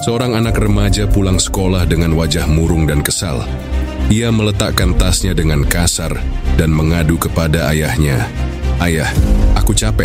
Seorang anak remaja pulang sekolah dengan wajah murung dan kesal. Ia meletakkan tasnya dengan kasar dan mengadu kepada ayahnya. "Ayah, aku capek.